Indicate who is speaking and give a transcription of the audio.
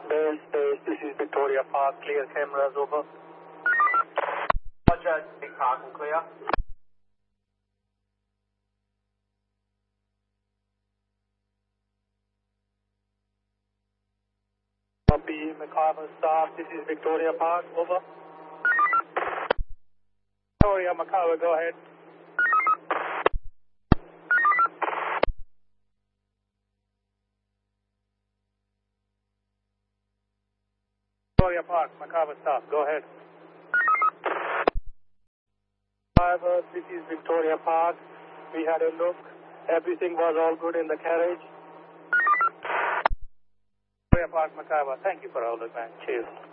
Speaker 1: Base, this is Victoria Park, clear cameras, over.
Speaker 2: Roger, Big Park and clear.
Speaker 1: Copy, Macarthur staff, this is Victoria Park, over. Victoria, Macarthur, go ahead. Victoria Park, Macarthur staff, go ahead. However, this is Victoria Park. We had a look. Everything was all good in the carriage. Victoria Park, Macarthur. Thank you for all the time. Cheers.